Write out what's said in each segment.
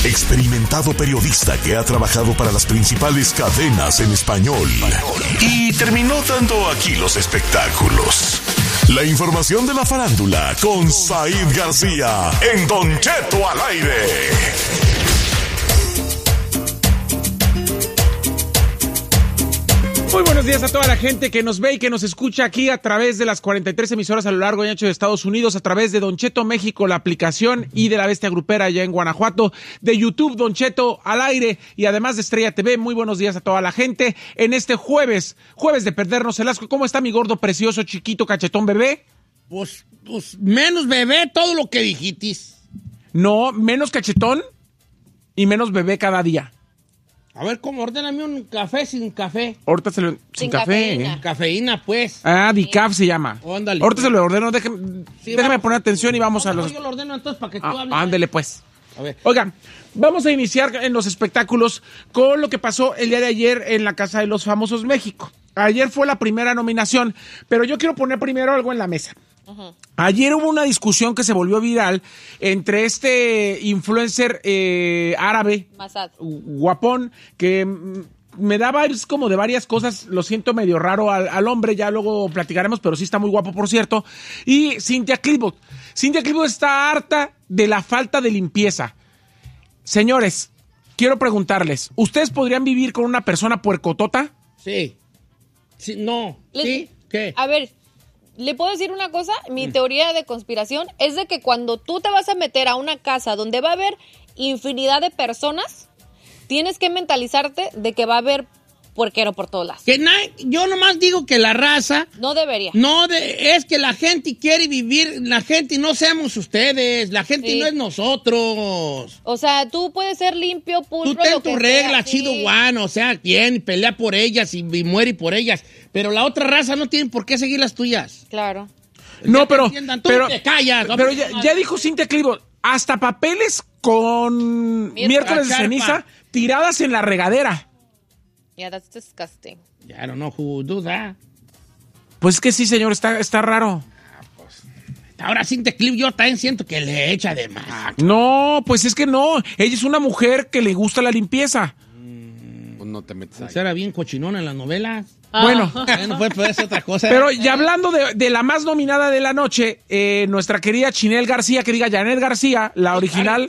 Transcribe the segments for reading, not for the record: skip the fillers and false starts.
experimentado periodista que ha trabajado para las principales cadenas en español y terminó dando aquí los espectáculos. La información de la farándula con Said García en Don Cheto al aire. Muy buenos días a toda la gente que nos ve y que nos escucha aquí a través de las 43 emisoras a lo largo y ancho de Estados Unidos, a través de Don Cheto México, la aplicación, y de La Bestia Grupera allá en Guanajuato, de YouTube Don Cheto al aire y además de Estrella TV. Muy buenos días a toda la gente en este jueves de perdernos el asco. ¿Cómo está mi gordo, precioso, chiquito, cachetón bebé? Pues menos bebé todo lo que dijitis. No, menos cachetón y menos bebé cada día. A ver, ¿cómo? Ordéname un café sin café. Ahorita se lo... Sin café. Cafeína. Cafeína, pues. Ah, decaf se llama. Ándale. Ahorita se lo ordeno. Déjame poner atención y vamos a los... Yo lo ordeno entonces para que tú hables. Ándele, pues. A ver. Oigan, vamos a iniciar en los espectáculos con lo que pasó el día de ayer en la Casa de los Famosos México. Ayer fue la primera nominación, pero yo quiero poner primero algo en la mesa. Uh-huh. Ayer hubo una discusión que se volvió viral entre este influencer árabe, Masad, guapón, que me daba como de varias cosas, lo siento medio raro al hombre, ya luego platicaremos, pero sí está muy guapo, por cierto, y Cynthia Clitwood. Cynthia Clitwood está harta de la falta de limpieza. Señores, quiero preguntarles, ¿ustedes podrían vivir con una persona puercotota? Sí. No. ¿Sí? ¿Qué? A ver, ¿le puedo decir una cosa? Mi teoría de conspiración es de que cuando tú te vas a meter a una casa donde va a haber infinidad de personas, tienes que mentalizarte de que va a haber puerquero por todos lados. Yo nomás digo que la raza... No debería. Es que la gente quiere vivir, la gente no seamos ustedes, la gente no es nosotros. O sea, tú puedes ser limpio, pulcro, tú ten lo tu que regla, sea, chido, sí. guano, o sea, bien, pelea por ellas y muere por ellas, pero la otra raza no tiene por qué seguir las tuyas. Claro. No, pero te callas. Pero ya dijo Cynthia Clitwood, hasta papeles con miércoles de ceniza tiradas en la regadera. Yeah, that's disgusting. I don't know who would do that. Pues es que sí, señor, está raro. Pues, ahora Cynthia Clitwood yo también siento que le echa de más. No, pues es que no. Ella es una mujer que le gusta la limpieza. Pues no te metes ahí. Pues era bien cochinona en las novelas. Bueno, puede ser otra cosa. Pero ya hablando de la más nominada de la noche, nuestra querida Chinel García, que diga Janet García, la original.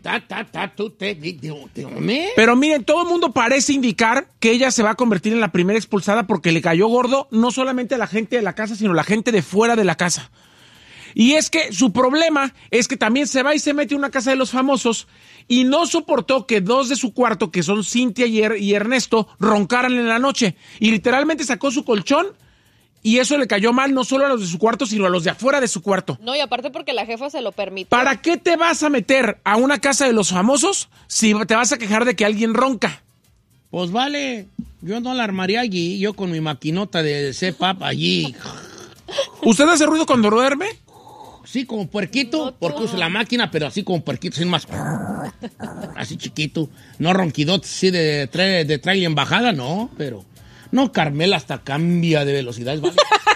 Pero miren, todo el mundo parece indicar que ella se va a convertir en la primera expulsada porque le cayó gordo no solamente a la gente de la casa, sino a la gente de fuera de la casa. Y es que su problema es que también se va y se mete a una casa de los famosos y no soportó que dos de su cuarto, que son Cynthia y Ernesto, roncaran en la noche. Y literalmente sacó su colchón y eso le cayó mal no solo a los de su cuarto, sino a los de afuera de su cuarto. No, y aparte porque la jefa se lo permite. ¿Para qué te vas a meter a una casa de los famosos si te vas a quejar de que alguien ronca? Pues vale, yo no la armaría allí, yo con mi maquinota de CPAP allí. ¿Usted hace ruido cuando duerme? Sí, como puerquito, porque uso la máquina, pero así como puerquito, sin más. Así chiquito. No ronquidote, sí, de trailer en bajada, no, pero. No, Carmela hasta cambia de velocidad, ¿vale?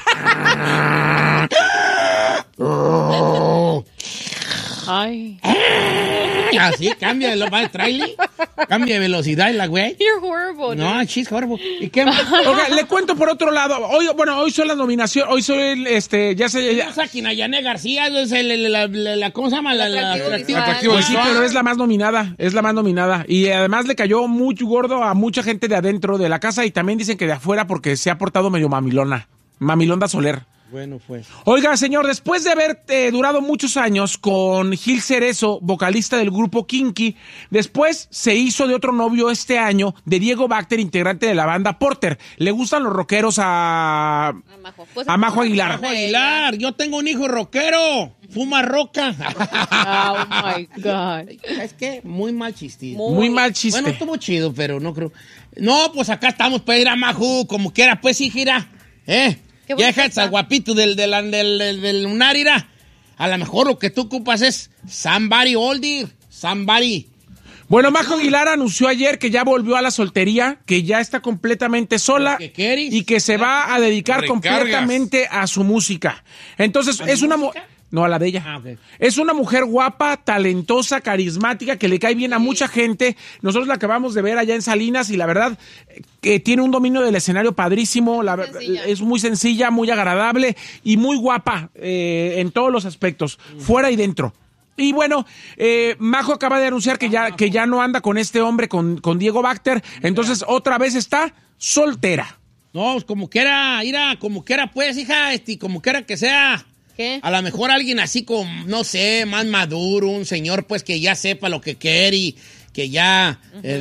Ay. Así, cambia de trailer, cambia de velocidad la güey. You're horrible. No, she's horrible. ¿Y qué más? Oiga, le cuento por otro lado. Hoy soy la nominación, hoy soy el, ya sé. No saquen a Yané García, es ¿cómo se llama? La atractivo Pues sí, pero es la más nominada, Y además le cayó muy gordo a mucha gente de adentro de la casa y también dicen que de afuera porque se ha portado medio mamilonda Soler. Bueno, pues. Oiga, señor, después de haber durado muchos años con Gil Cerezo, vocalista del grupo Kinky, después se hizo de otro novio este año, de Diego Bacter, integrante de la banda Porter. Le gustan los rockeros a Majo Aguilar. Majo Aguilar, yo tengo un hijo rockero, fuma roca. Oh, my God. Es que muy mal chiste. Muy mal chiste. Bueno, estuvo chido, pero no creo. No, pues acá estamos para ir a Majo, como quiera, pues sí, gira. Ya deja el guapito del lunar, ira. A lo mejor lo que tú ocupas es somebody older, somebody. Bueno, Majo Aguilar anunció ayer que ya volvió a la soltería, que ya está completamente sola y que se va a dedicar completamente a su música. Entonces, es una No, a la de ella. Ah, ok. Es una mujer guapa, talentosa, carismática, que le cae bien a mucha gente. Nosotros la acabamos de ver allá en Salinas y la verdad que tiene un dominio del escenario padrísimo. Es muy sencilla, muy agradable y muy guapa en todos los aspectos, fuera y dentro. Y bueno, Majo acaba de anunciar que ya no anda con este hombre, con Diego Bacter. Entonces otra vez está soltera. No, pues como quiera, como quiera, pues, hija, como quiera que sea. ¿Qué? A lo mejor alguien así como, no sé, más maduro, un señor, pues, que ya sepa lo que quiere y que ya,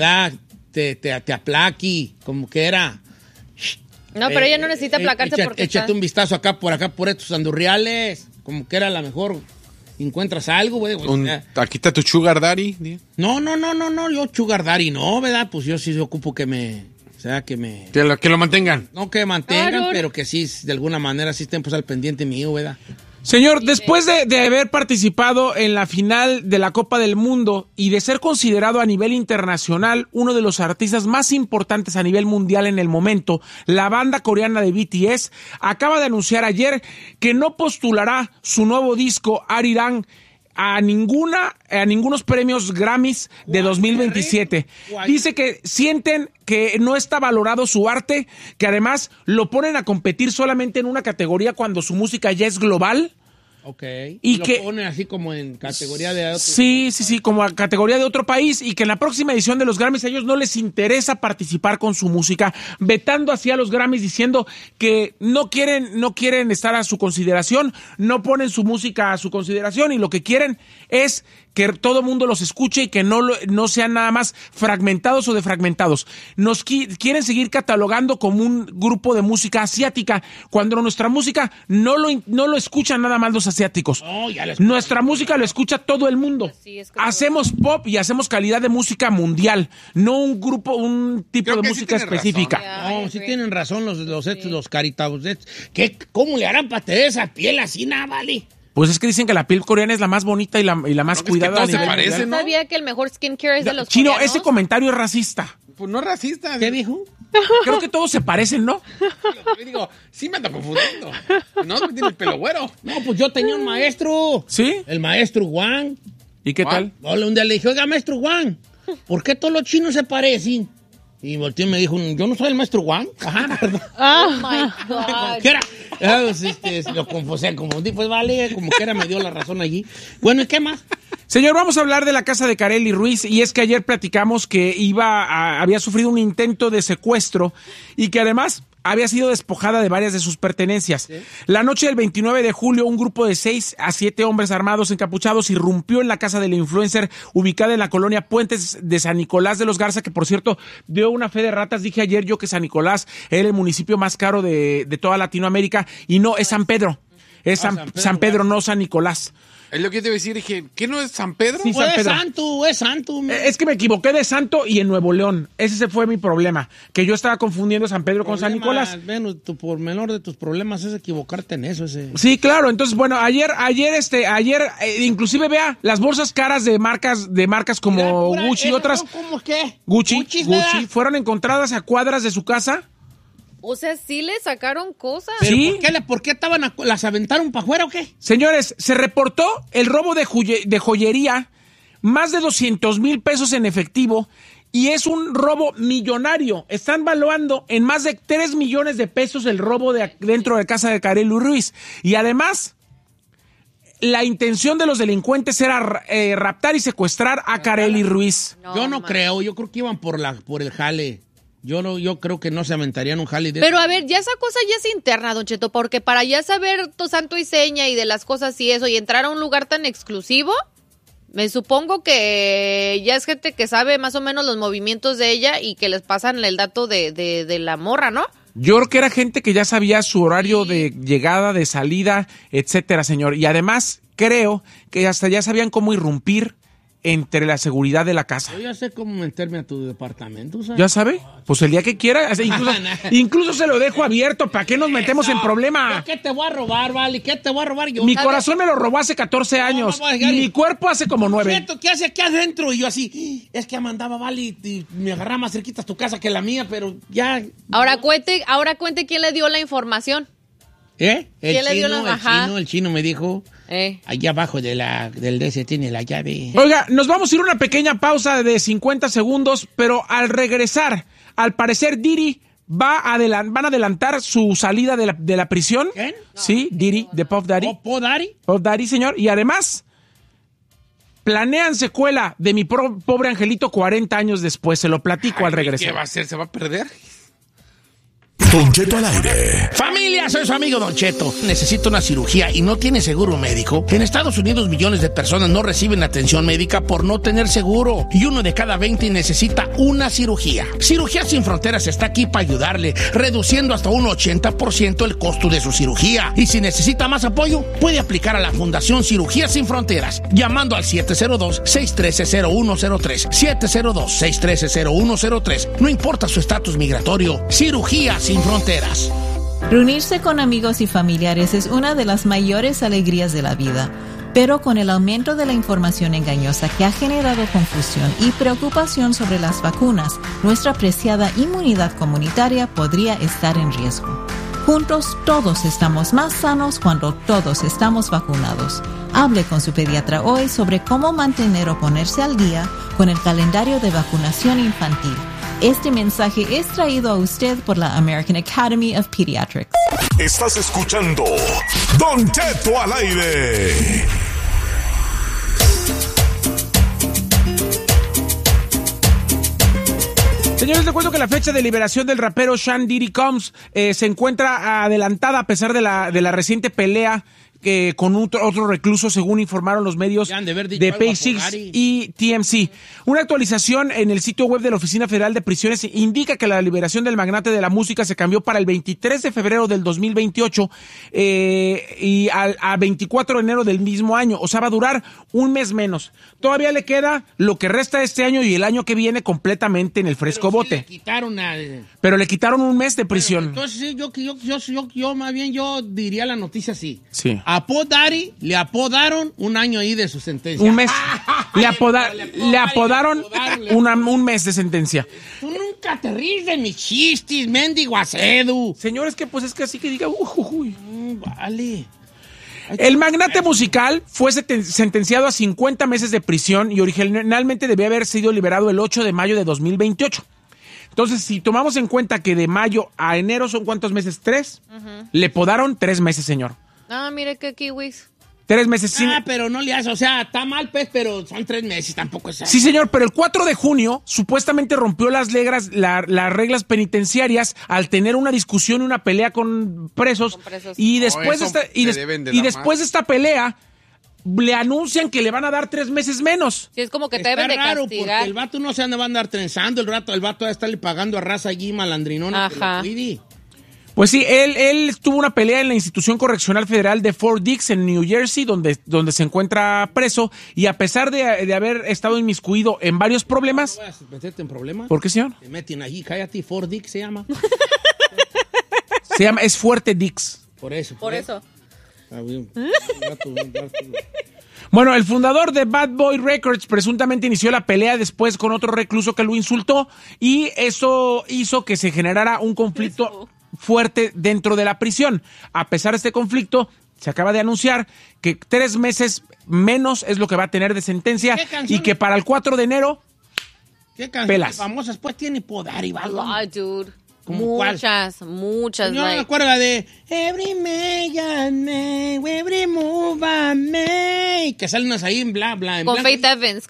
te aplaque, como quiera. No, pero ella no necesita aplacarse porque échate un vistazo acá por estos andurriales. Como quiera, a lo mejor encuentras algo, güey. Aquí está tu sugar daddy. No, yo sugar daddy no, ¿verdad? Pues yo sí ocupo que me... O sea, que lo mantengan. No que mantengan, Claro. pero que sí, de alguna manera sí estén pues al pendiente mío, ¿verdad? Señor, después de haber participado en la final de la Copa del Mundo y de ser considerado a nivel internacional uno de los artistas más importantes a nivel mundial en el momento, la banda coreana de BTS acaba de anunciar ayer que no postulará su nuevo disco Arirang a ningunos premios Grammys de 2027. Dice que sienten que no está valorado su arte, que además lo ponen a competir solamente en una categoría cuando su música ya es global. Ok. Y lo que ponen así como en categoría de otro. Sí, como a categoría de otro país, y que en la próxima edición de los Grammys a ellos no les interesa participar con su música, vetando así a los Grammys, diciendo que no quieren estar a su consideración, no ponen su música a su consideración y lo que quieren es que todo el mundo los escuche y que no sean nada más fragmentados o defragmentados. Nos quieren seguir catalogando como un grupo de música asiática, cuando nuestra música no lo escuchan nada más los asiáticos. Oh, ya lo escuché. Nuestra música lo escucha todo el mundo. Sí, es como- Hacemos pop y hacemos calidad de música mundial, no un tipo Creo de que sí música tiene específica. razón. No, sí tienen razón los caritados. ¿Cómo le harán para tener esa piel así, nada, vale? Pues es que dicen que la piel coreana es la más bonita y la más que cuidada. todos a se nivel parecen, mundial. ¿no? Sabía que el mejor skincare es de los Chino, coreanos. ese comentario es racista. Pues no es racista. ¿Qué dijo? Creo que todos se parecen, ¿no? Yo digo, sí me anda confundiendo. No, tiene el pelo güero. No, pues yo tenía un maestro. ¿Sí? El maestro Wang. ¿Y qué tal? Un día le dije, oiga, maestro Wang, ¿por qué todos los chinos se parecen? Y volteó y me dijo, yo no soy el maestro Wang. Ajá, perdón. Oh my God. ¿Qué era? Lo confundí, pues vale, como que era, me dio la razón allí. Bueno, ¿y qué más? Señor, vamos a hablar de la casa de Karely Ruiz, y es que ayer platicamos que había sufrido un intento de secuestro y que además había sido despojada de varias de sus pertenencias. ¿Sí? La noche del 29 de julio, un grupo de 6 a 7 hombres armados encapuchados irrumpió en la casa de la influencer ubicada en la colonia Puentes de San Nicolás de los Garza, que por cierto dio una fe de ratas. Dije ayer yo que San Nicolás era el municipio más caro de toda Latinoamérica, y no, es San Pedro. Es San Pedro, no San Nicolás. Es lo que te iba a decir, dije, ¿qué no es San Pedro? Sí, San Pedro. Es santo. Es que me equivoqué de santo y en Nuevo León. Ese fue mi problema, que yo estaba confundiendo San Pedro con San Nicolás. Bueno, por menor de tus problemas es equivocarte en eso. Sí, claro. Entonces, bueno, ayer, inclusive vea las bolsas caras de marcas como Gucci y otras. ¿Cómo qué? Gucci fueron encontradas a cuadras de su casa. O sea, ¿sí le sacaron cosas? ¿Pero sí? ¿Por qué las aventaron para afuera o qué? Señores, se reportó el robo de joyería, más de 200,000 pesos en efectivo, y es un robo millonario. Están valuando en más de 3 millones de pesos el robo dentro de casa de Karely Ruiz. Y además, la intención de los delincuentes era raptar y secuestrar a Karely Ruiz. Yo no creo, yo creo que iban por el jale. Yo creo que no se aventarían un jale de... Pero a ver, ya esa cosa ya es interna, Don Cheto, porque para ya saber tu santo y seña y de las cosas y eso, y entrar a un lugar tan exclusivo, me supongo que ya es gente que sabe más o menos los movimientos de ella y que les pasan el dato de la morra, ¿no? Yo creo que era gente que ya sabía su horario de llegada, de salida, etcétera, señor. Y además, creo que hasta ya sabían cómo irrumpir entre la seguridad de la casa. Yo ya sé cómo meterme a tu departamento, ¿sabes? ¿Ya sabe? Pues el día que quiera. Incluso se lo dejo abierto. ¿Para qué nos metemos en problema? ¿Qué te voy a robar, vale? ¿Qué te voy a robar yo? Mi corazón me lo robó hace 14 años. Y mi cuerpo hace como 9. ¿Qué hace aquí adentro? Y yo así, es que mandaba, vale, y me agarraba más cerquita tu casa que la mía, pero ya... Ahora cuente quién le dio la información. ¿Eh? ¿Quién le dio el chino me dijo... Allá abajo del DC tiene la llave. Oiga, nos vamos a ir a una pequeña pausa de 50 segundos, pero al regresar, al parecer Diddy van a adelantar su salida de la prisión. ¿Quién? Sí, Diddy, de Puff Daddy. ¿Puff Daddy? Puff Daddy, señor. Y además, planean secuela de Mi Pobre Angelito 40 años después. Se lo platico al regresar. ¿Qué va a hacer? ¿Se va a perder? Don Cheto al aire. Familia, soy su amigo Don Cheto. Necesito una cirugía y no tiene seguro médico. En Estados Unidos millones de personas no reciben atención médica por no tener seguro. Y 1 de cada 20 necesita una cirugía. Cirugía Sin Fronteras está aquí para ayudarle, reduciendo hasta un 80% el costo de su cirugía. Y si necesita más apoyo, puede aplicar a la Fundación Cirugía Sin Fronteras, llamando al 702-613-0103. 702-613-0103. No importa su estatus migratorio. Cirugía Sin Fronteras. Reunirse con amigos y familiares es una de las mayores alegrías de la vida, pero con el aumento de la información engañosa que ha generado confusión y preocupación sobre las vacunas, nuestra preciada inmunidad comunitaria podría estar en riesgo. Juntos todos estamos más sanos cuando todos estamos vacunados. Hable con su pediatra hoy sobre cómo mantener o ponerse al día con el calendario de vacunación infantil. Este mensaje es traído a usted por la American Academy of Pediatrics. Estás escuchando Don Cheto al aire. Señores, les cuento que la fecha de liberación del rapero Sean Diddy Combs se encuentra adelantada a pesar de la reciente pelea con otro recluso, según informaron los medios de Page Six y TMZ. Una actualización en el sitio web de la Oficina Federal de Prisiones indica que la liberación del magnate de la música se cambió para el 23 de febrero del 2028 y a 24 de enero del mismo año. O sea, va a durar un mes menos. Todavía le queda lo que resta de este año y el año que viene completamente en el fresco bote. Le quitaron Pero le quitaron un mes de prisión. Entonces, yo más bien yo diría la noticia así. Sí. A Puff Daddy le apodaron un año ahí de su sentencia. Un mes. Le apodaron un mes de sentencia. Tú nunca te ríes de mis chistes, mendigo acedo. Señores, que pues es que así que diga, Vale. El magnate musical fue sentenciado a 50 meses de prisión y originalmente debía haber sido liberado el 8 de mayo de 2028. Entonces, si tomamos en cuenta que de mayo a enero son ¿cuántos meses? 3. Le podaron 3 meses, señor. Ah, mire qué kiwis. 3 meses. Pero no le hace, o sea, está mal, pues, pero son 3 meses, tampoco es... Sí, señor, pero el 4 de junio supuestamente rompió las reglas penitenciarias al tener una discusión y una pelea con presos. Y después, después de esta pelea, le anuncian que le van a dar 3 meses menos. Sí, es como que te deben de castigar. Porque el vato no se anda a andar trenzando, el vato va a estarle pagando a raza allí malandrinona. Ajá. Pues sí, él tuvo una pelea en la institución correccional federal de Fort Dix en New Jersey, donde se encuentra preso, y a pesar de haber estado inmiscuido en varios problemas... ¿No vas a meterte en problemas? ¿Por qué, señor? Te meten allí, cállate, Fort Dix se llama. Es Fuerte Dix. Por eso. Bueno, el fundador de Bad Boy Records presuntamente inició la pelea después con otro recluso que lo insultó, y eso hizo que se generara un conflicto fuerte dentro de la prisión. A pesar de este conflicto, se acaba de anunciar que 3 meses menos es lo que va a tener de sentencia y que para el 4 de enero ¿qué canciones pelas famosas pues tiene Podar y Balón? Ay, dude. Muchas. Yo no me acuerdo la de Every May and May, Every Move I Make, que salen unas ahí en bla. Con Faith Evans,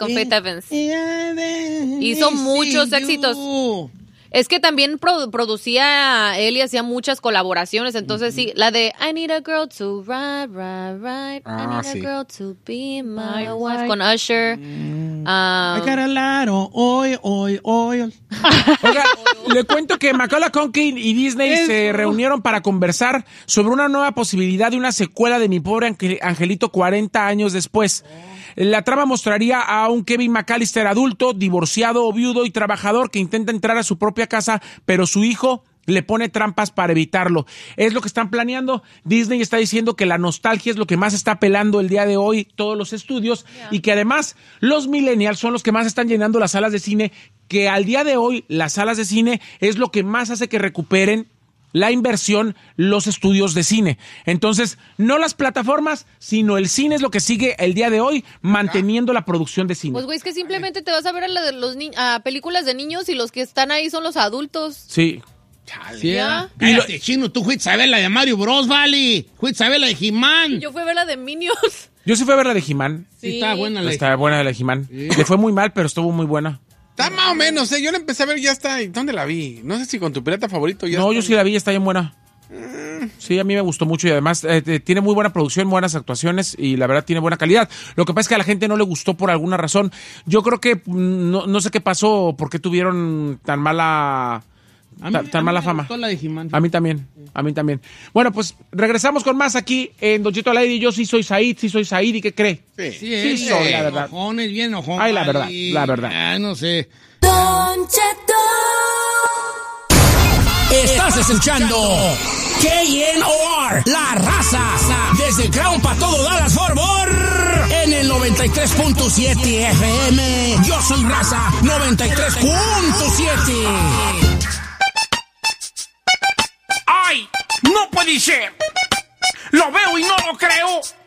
Hizo muchos éxitos. Es que también producía él y hacía muchas colaboraciones. Entonces, sí, la de I need a girl to ride. I need a girl to be my wife. Con Usher. I got a lot of oil. Oiga, le cuento que Macaulay Culkin y Disney se reunieron para conversar sobre una nueva posibilidad de una secuela de Mi Pobre Angelito 40 años después. La trama mostraría a un Kevin McAllister adulto, divorciado o viudo y trabajador que intenta entrar a su propia casa, pero su hijo le pone trampas para evitarlo. Es lo que están planeando. Disney está diciendo que la nostalgia es lo que más está apelando el día de hoy todos los estudios y que además los millennials son los que más están llenando las salas de cine, que al día de hoy las salas de cine es lo que más hace que recuperen la inversión los estudios de cine. Entonces, no las plataformas, sino el cine es lo que sigue el día de hoy, manteniendo la producción de cine. Pues, güey, es que simplemente te vas a ver a películas de niños y los que están ahí son los adultos. Sí. Chale. Sí, ¿ya? Cállate, chino, tú fuiste a ver la de Mario Bros, vale. Fuiste a ver la de He-Man. Yo fui a ver la de Minions. Yo sí fui a ver la de He-Man. Sí, estaba buena la de Estaba buena la de He-Man. Sí. Le fue muy mal, pero estuvo muy buena. Está más o menos, yo la empecé a ver, ya está. ¿Dónde la vi? No sé si con tu pirata favorito ya No, está. yo sí la vi, está bien buena. Sí, a mí me gustó mucho y además tiene muy buena producción, buenas actuaciones y la verdad tiene buena calidad. Lo que pasa es que a la gente no le gustó por alguna razón. Yo creo que no sé qué pasó, por qué tuvieron tan mala fama. Gustó la de He-Man. A mí también. Bueno, pues regresamos con más aquí en Don Cheto al aire y yo sí soy Said, ¿y qué cree? Sí. Sí soy, la verdad. Ojones, bien ojones. Ay, la verdad. Ay, no sé. Don Cheto. Estás escuchando KNOR, La Raza, desde Crown para todo Dallas Fort Worth, en el 93.7 FM. Yo soy Raza 93.7. ¡Ay! ¡No puede ser! ¡Lo veo y no lo creo!